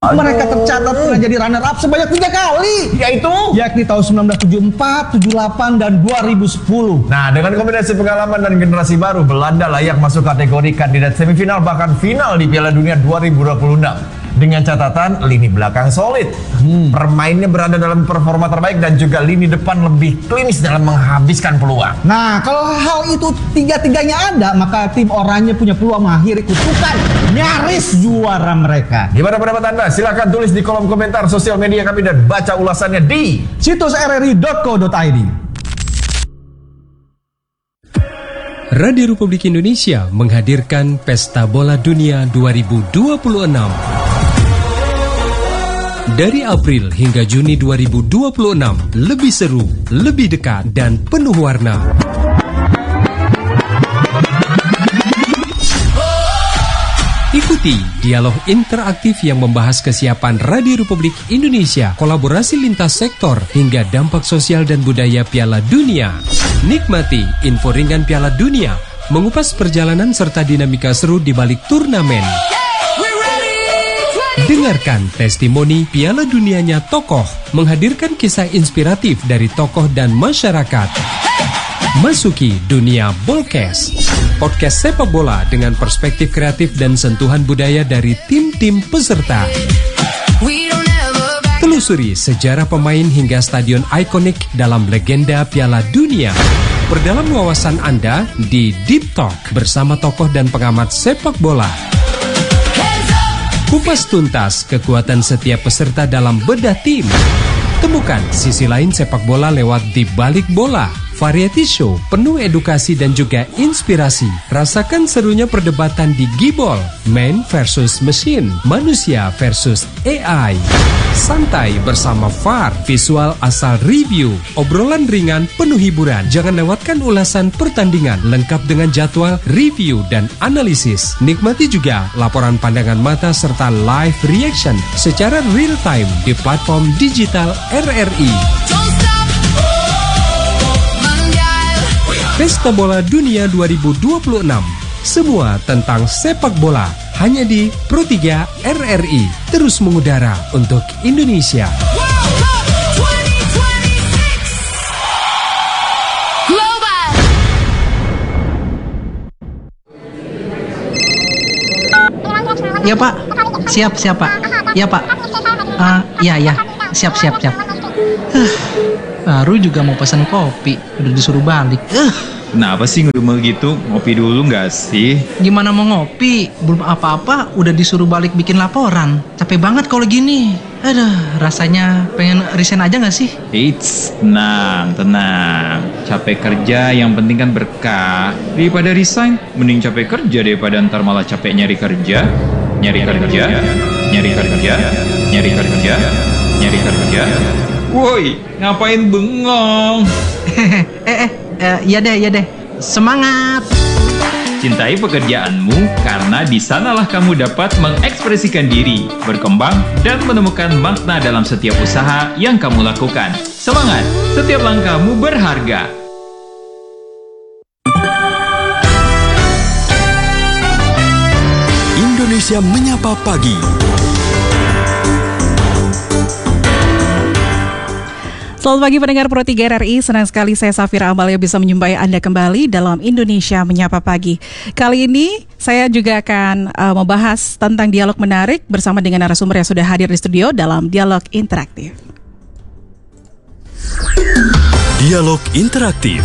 Mereka tercatat pernah jadi runner up sebanyak 3 kali, yakni tahun 1974, 78, dan 2010. Nah, dengan kombinasi pengalaman dan generasi baru, Belanda layak masuk kategori kandidat semifinal bahkan final di Piala Dunia 2026. Dengan catatan lini belakang solid, permainnya berada dalam performa terbaik dan juga lini depan lebih klinis dalam menghabiskan peluang. Nah, kalau hal itu tiga-tiganya ada, maka tim oranye punya peluang mengakhiri kutukan nyaris juara mereka. Gimana pendapat Anda? Silahkan tulis di kolom komentar sosial media kami dan baca ulasannya di situs rri.co.id. Radio Republik Indonesia menghadirkan Pesta Bola Dunia 2026. Dari April hingga Juni 2026, lebih seru, lebih dekat, dan penuh warna. Ikuti dialog interaktif yang membahas kesiapan Radio Republik Indonesia, kolaborasi lintas sektor, hingga dampak sosial dan budaya Piala Dunia. Nikmati info ringan Piala Dunia, mengupas perjalanan serta dinamika seru di balik turnamen. Dengarkan testimoni Piala Dunianya tokoh, menghadirkan kisah inspiratif dari tokoh dan masyarakat. Masuki dunia Bolkes, podcast sepak bola dengan perspektif kreatif dan sentuhan budaya dari tim-tim peserta. Telusuri sejarah pemain hingga stadion ikonik dalam legenda Piala Dunia. Perdalam wawasan Anda di Deep Talk bersama tokoh dan pengamat sepak bola. Kupas tuntas kekuatan setiap peserta dalam bedah tim. Temukan sisi lain sepak bola lewat Di Balik Bola, variety show penuh edukasi dan juga inspirasi. Rasakan serunya perdebatan di Gibol, man versus machine, manusia versus AI. Santai bersama VAR, visual asal review, obrolan ringan penuh hiburan. Jangan lewatkan ulasan pertandingan lengkap dengan jadwal, review, dan analisis. Nikmati juga laporan pandangan mata serta live reaction secara real time di platform digital RRI. Pesta Bola Dunia 2026. Semua tentang sepak bola hanya di Pro3 RRI. Terus mengudara untuk Indonesia. Ya Pak, siap Pak. Ya Pak, ya, siap. Baru juga mau pesan kopi, udah disuruh balik. Kenapa sih ngedumel gitu? Ngopi dulu nggak sih? Gimana mau ngopi? Belum apa-apa, udah disuruh balik bikin laporan. Capek banget kalau gini. Aduh, rasanya pengen resign aja nggak sih? Eits, tenang. Capek kerja yang penting kan berkah. Daripada resign, mending capek kerja daripada ntar malah capek nyari kerja. Woi, ngapain bengong? Ya deh. Semangat. Cintai pekerjaanmu karena di sanalah kamu dapat mengekspresikan diri, berkembang, dan menemukan makna dalam setiap usaha yang kamu lakukan. Semangat, setiap langkahmu berharga. Indonesia Menyapa Pagi. Selamat pagi pendengar Pro3 RRI, senang sekali saya Safira Amalia bisa menjumpai Anda kembali dalam Indonesia Menyapa Pagi. Kali ini saya juga akan membahas tentang dialog menarik bersama dengan narasumber yang sudah hadir di studio dalam Dialog Interaktif. Dialog Interaktif.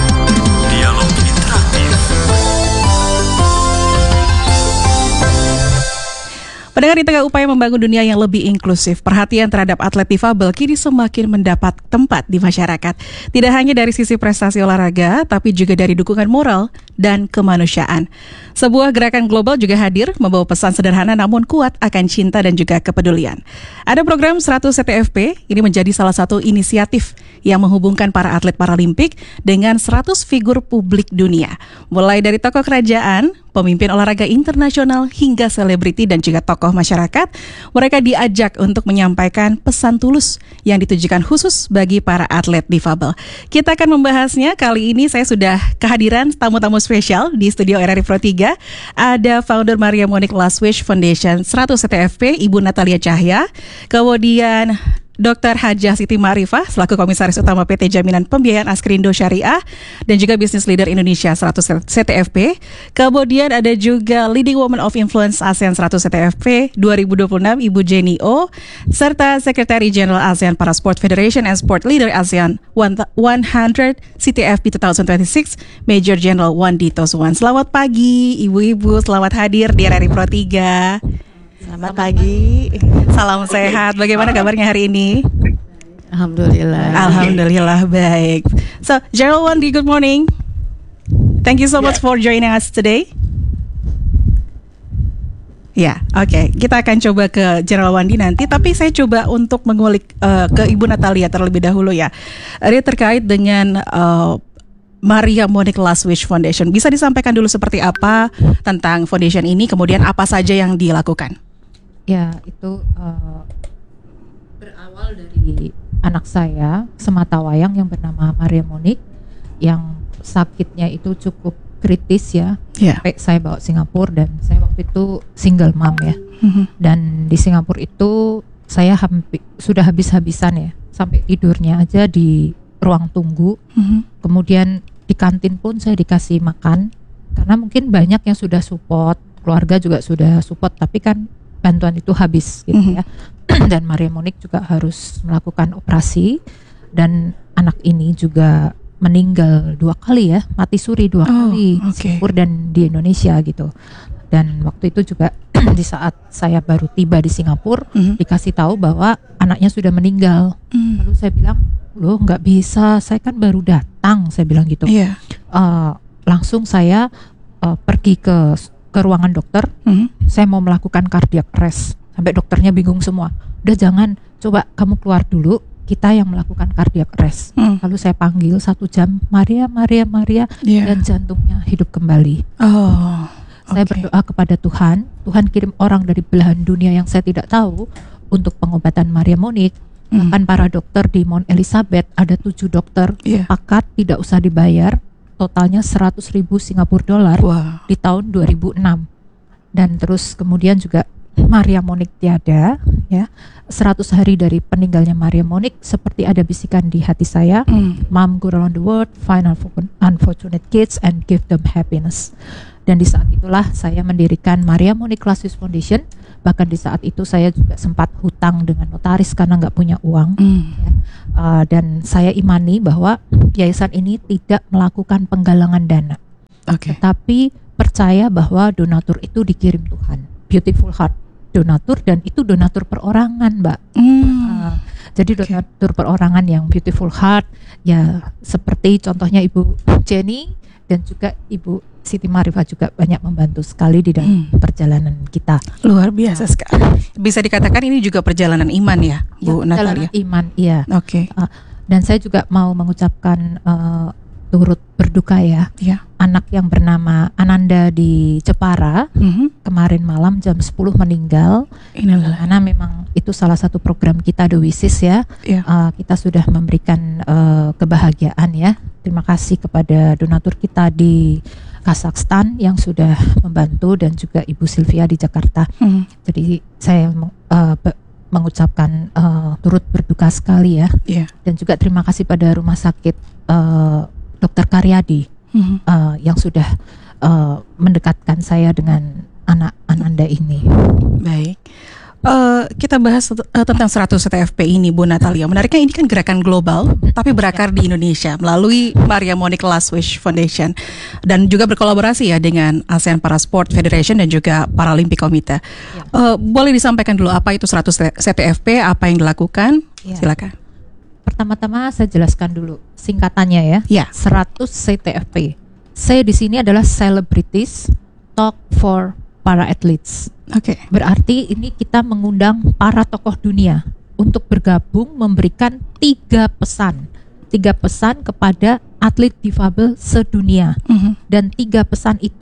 Pendengar, di tengah upaya membangun dunia yang lebih inklusif, perhatian terhadap atlet difabel kini semakin mendapat tempat di masyarakat. Tidak hanya dari sisi prestasi olahraga, tapi juga dari dukungan moral dan kemanusiaan. Sebuah gerakan global juga hadir, membawa pesan sederhana namun kuat akan cinta dan juga kepedulian. Ada program 100 CTFP, ini menjadi salah satu inisiatif yang menghubungkan para atlet Paralimpik dengan 100 figur publik dunia. Mulai dari tokoh kerajaan, pemimpin olahraga internasional hingga selebriti dan juga tokoh masyarakat. Mereka diajak untuk menyampaikan pesan tulus yang ditujukan khusus bagi para atlet difabel. Kita akan membahasnya. Kali ini saya sudah kehadiran tamu-tamu spesial di studio RRI Pro 3. Ada founder Maria Monique Last Wish Foundation 100 CTFP, Ibu Natalia Cahya. Kemudian Dr. Hajah Siti Ma'rifah selaku Komisaris Utama PT Jaminan Pembiayaan Askrindo Syariah dan juga Business Leader Indonesia 100 CTFP. Kemudian ada juga Leading Woman of Influence ASEAN 100 CTFP 2026 Ibu Jenny O, serta Secretary General ASEAN Para Sport Federation and Sport Leader ASEAN 100 CTFP 2026 Major General Wandi Tosuwan. Selamat pagi ibu-ibu, selamat hadir di RRI Pro 3. Selamat pagi. Salam sehat. Bagaimana kabarnya hari ini? Alhamdulillah. Alhamdulillah baik. So, General Wandi, good morning. Thank you so much for joining us today. Ya, oke. Kita akan coba ke General Wandi nanti, tapi saya coba untuk mengulik ke Ibu Natalia terlebih dahulu ya. Ini terkait dengan Maria Monique Last Wish Foundation. Bisa disampaikan dulu seperti apa tentang foundation ini, kemudian apa saja yang dilakukan? Ya, itu berawal dari anak saya sematawayang yang bernama Maria Monique yang sakitnya itu cukup kritis ya. Sampai saya bawa Singapura dan saya waktu itu single mom ya. Dan di Singapura itu saya sudah habis-habisan ya. Sampai tidurnya aja di ruang tunggu. Kemudian di kantin pun saya dikasih makan karena mungkin banyak yang sudah support, keluarga juga sudah support, tapi kan bantuan itu habis gitu ya. Dan Maria Monique juga harus melakukan operasi dan anak ini juga meninggal 2 kali ya, mati suri 2 kali di Singapura dan di Indonesia gitu. Dan waktu itu juga di saat saya baru tiba di Singapura dikasih tahu bahwa anaknya sudah meninggal. Lalu saya bilang, loh nggak bisa, saya kan baru datang, saya bilang gitu. Langsung saya pergi ke ruangan dokter. Saya mau melakukan cardiac arrest. Sampai dokternya bingung semua. Udah jangan, coba kamu keluar dulu, kita yang melakukan cardiac arrest. Lalu saya panggil 1 jam, Maria, dan jantungnya hidup kembali. Saya berdoa kepada Tuhan kirim orang dari belahan dunia yang saya tidak tahu untuk pengobatan Maria Monique. Bahkan para dokter di Mount Elizabeth, ada 7 dokter sepakat tidak usah dibayar, totalnya 100.000 Singapura dolar di tahun 2006. Dan terus kemudian juga Maria Monique tiada ya. 100 hari dari peninggalnya Maria Monique, seperti ada bisikan di hati saya, Mom, go around the world, find unfortunate kids and give them happiness. Dan di saat itulah saya mendirikan Maria Monique Last Wish Foundation. Bahkan di saat itu saya juga sempat hutang dengan notaris karena nggak punya uang. Ya. Dan saya imani bahwa yayasan ini tidak melakukan penggalangan dana, tetapi percaya bahwa donatur itu dikirim Tuhan. Beautiful heart donatur, dan itu donatur perorangan, Mbak. Jadi donatur perorangan yang beautiful heart ya, seperti contohnya Ibu Jenny dan juga Ibu Siti Ma'rifah juga banyak membantu sekali di dalam perjalanan kita. Luar biasa sekali. Bisa dikatakan ini juga perjalanan iman ya, Bu Natalia? Iman, iya. Dan saya juga mau mengucapkan turut berduka ya. Anak yang bernama Ananda di Jepara kemarin malam jam 10 meninggal. Karena memang itu salah satu program kita The Wishes ya. Kita sudah memberikan kebahagiaan ya. Terima kasih kepada donatur kita di Kazakhstan yang sudah membantu, dan juga Ibu Sylvia di Jakarta. Jadi saya mengucapkan turut berduka sekali ya. Dan juga terima kasih pada Rumah Sakit Dr. Karyadi yang sudah mendekatkan saya dengan anak Ananda ini. Baik. Kita bahas tentang 100 CTFP ini, Bu Natalia. Menariknya ini kan gerakan global, tapi berakar di Indonesia melalui Maria Monique Last Wish Foundation, dan juga berkolaborasi ya dengan ASEAN Para Sport Federation dan juga Paralympic Committee. Boleh disampaikan dulu apa itu 100 CTFP, apa yang dilakukan? Silakan. Pertama-tama saya jelaskan dulu singkatannya ya. 100 CTFP. C di sini adalah Celebrities Talk for Para Athletes. Berarti ini kita mengundang para tokoh dunia untuk bergabung memberikan 3 pesan. 3 pesan kepada atlet difabel sedunia. Dan 3 pesan itu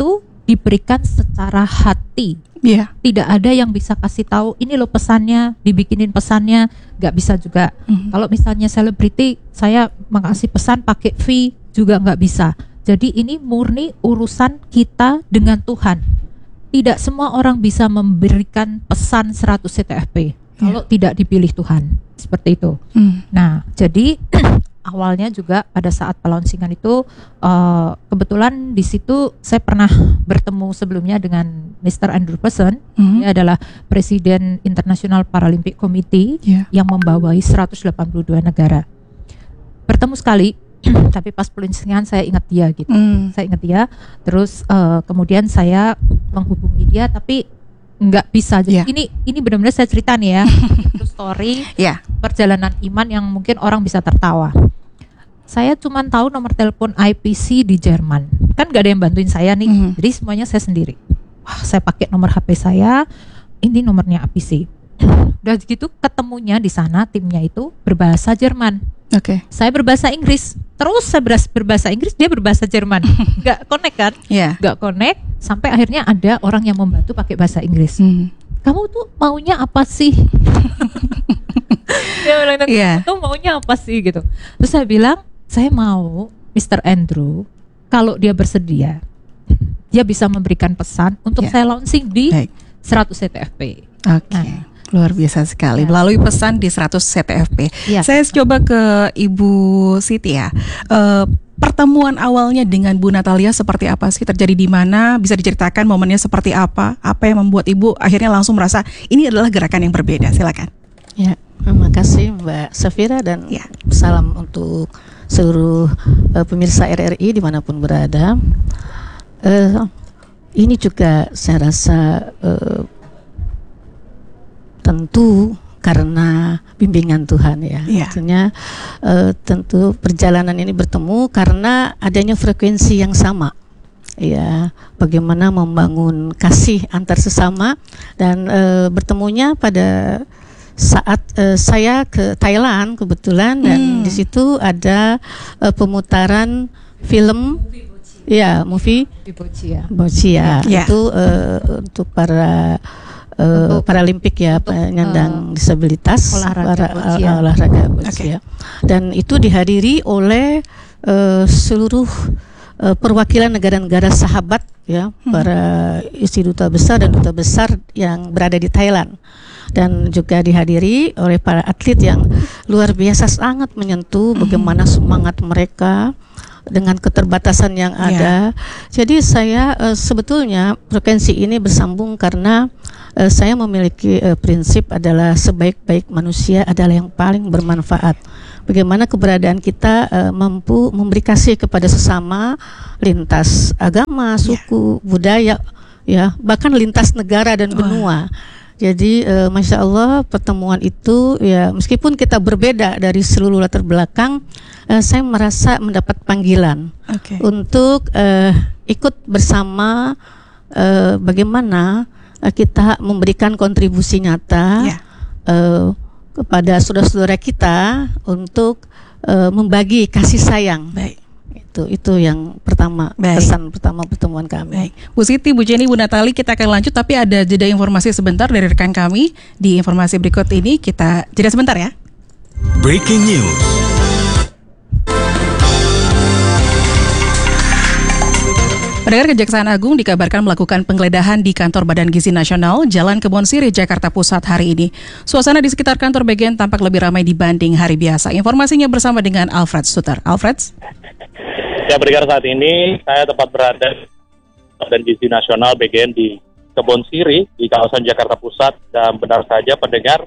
diberikan secara hati. Iya. Tidak ada yang bisa kasih tahu ini loh pesannya, dibikinin pesannya, nggak bisa juga. Kalau misalnya selebriti, saya mengasih pesan pakai fee juga nggak bisa. Jadi ini murni urusan kita dengan Tuhan. Tidak semua orang bisa memberikan pesan 100 CTFP kalau tidak dipilih Tuhan. Seperti itu. Nah, jadi awalnya juga pada saat pelauncingan itu kebetulan di situ saya pernah bertemu sebelumnya dengan Mr. Andrew Person. Dia adalah Presiden International Paralympic Committee yang membawai 182 negara. Bertemu sekali, tapi pas pelancingan saya ingat dia gitu. Saya ingat dia. Terus kemudian saya menghubungi dia, tapi nggak bisa. Jadi ini benar-benar saya cerita nih ya. Itu story perjalanan iman yang mungkin orang bisa tertawa. Saya cuma tahu nomor telepon IPC di Jerman. Kan nggak ada yang bantuin saya nih. Jadi semuanya saya sendiri. Wah, saya pakai nomor HP saya. Ini nomornya IPC. Udah gitu ketemunya di sana timnya itu berbahasa Jerman. Oke. Saya berbahasa Inggris. Terus saya berbahasa Inggris, dia berbahasa Jerman. Gak connect kan? Gak connect. Sampai akhirnya ada orang yang membantu pakai bahasa Inggris. Kamu tuh maunya apa sih? Dia bilang, kamu tuh maunya apa sih gitu. Terus saya bilang, saya mau Mr. Andrew, kalau dia bersedia, dia bisa memberikan pesan untuk saya launching di 100 CTFP. Oke. Luar biasa sekali, melalui pesan di 100 CTFP. Saya coba ke Ibu Siti ya. Pertemuan awalnya dengan Bu Natalia seperti apa sih? Terjadi di mana? Bisa diceritakan momennya seperti apa? Apa yang membuat Ibu akhirnya langsung merasa ini adalah gerakan yang berbeda? Silakan. Ya, terima kasih Mbak Safira dan salam untuk seluruh pemirsa RRI dimanapun berada. Ini juga saya rasa tentu karena bimbingan Tuhan ya. Artinya tentu perjalanan ini bertemu karena adanya frekuensi yang sama. Ya, bagaimana membangun kasih antar sesama dan bertemunya pada saat saya ke Thailand kebetulan dan di situ ada pemutaran film movie Bocia. Itu untuk para Paralimpik ya, penyandang disabilitas olahraga Bocia. Dan itu dihadiri oleh seluruh perwakilan negara-negara sahabat ya, para istri duta besar dan duta besar yang berada di Thailand. Dan juga dihadiri oleh para atlet yang luar biasa, sangat menyentuh bagaimana semangat mereka dengan keterbatasan yang ada. Jadi saya sebetulnya frekuensi ini bersambung karena saya memiliki prinsip adalah sebaik-baik manusia adalah yang paling bermanfaat. Bagaimana keberadaan kita mampu memberi kasih kepada sesama lintas agama, suku, budaya, ya bahkan lintas negara dan benua. Jadi Masya Allah pertemuan itu ya meskipun kita berbeda dari seluruh latar belakang, saya merasa mendapat panggilan untuk ikut bersama bagaimana kita memberikan kontribusi nyata kepada saudara-saudara kita untuk membagi kasih sayang. Itu yang pertama, pesan pertama pertemuan kami. Bu Siti, Bu Jenny, Bu Natali, kita akan lanjut tapi ada jeda informasi sebentar dari rekan kami. Di informasi berikut ini kita jeda sebentar ya. Breaking news. Pendengar, Kejaksaan Agung dikabarkan melakukan penggeledahan di kantor Badan Gizi Nasional, Jalan Kebon Sirih, Jakarta Pusat hari ini. Suasana di sekitar kantor BGN tampak lebih ramai dibanding hari biasa. Informasinya bersama dengan Alfred Suter. Alfred? Ya, pendengar, saat ini saya tepat berada di Badan Gizi Nasional BGN di Kebon Sirih di kawasan Jakarta Pusat, dan benar saja pendengar,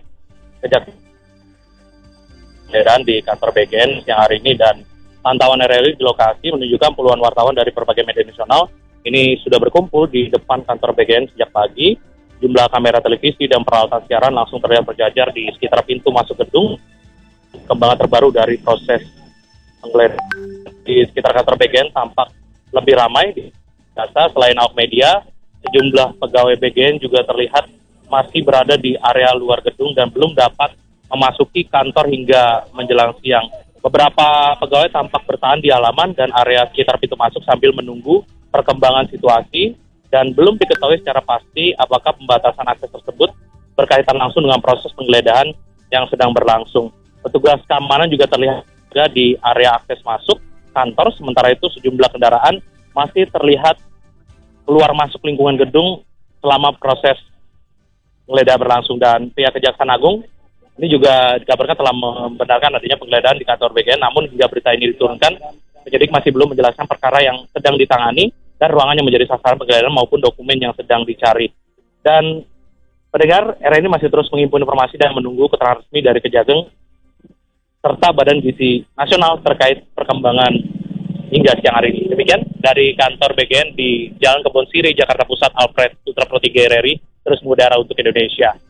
penggeledahan di kantor BGN siang hari ini, dan pantauan RRI di lokasi menunjukkan puluhan wartawan dari berbagai media nasional ini sudah berkumpul di depan kantor BGN sejak pagi. Jumlah kamera televisi dan peralatan siaran langsung terlihat berjajar di sekitar pintu masuk gedung. Kembangan terbaru dari proses penggeledahan di sekitar kantor BGN tampak lebih ramai di biasa. Selain awak media, sejumlah pegawai BGN juga terlihat masih berada di area luar gedung dan belum dapat memasuki kantor hingga menjelang siang. Beberapa pegawai tampak bertahan di halaman dan area sekitar pintu masuk sambil menunggu perkembangan situasi. dan belum diketahui secara pasti apakah pembatasan akses tersebut berkaitan langsung dengan proses penggeledahan yang sedang berlangsung. Petugas keamanan juga terlihat di area akses masuk kantor, sementara itu sejumlah kendaraan masih terlihat keluar masuk lingkungan gedung selama proses penggeledahan berlangsung. Dan pihak Kejaksaan Agung ini juga dikabarkan telah membenarkan adanya penggeledahan di kantor BGN, namun hingga berita ini diturunkan, penyidik masih belum menjelaskan perkara yang sedang ditangani dan ruangan yang menjadi sasaran penggeledahan maupun dokumen yang sedang dicari. Dan pendengar, RRI ini masih terus menghimpun informasi dan menunggu keterangan resmi dari Kejagung serta Badan Gizi Nasional terkait perkembangan hingga siang hari ini. Demikian dari kantor BGN di Jalan Kebon Sirih, Jakarta Pusat, Alfred Putra Pro 3 RRI, terus mengudara untuk Indonesia.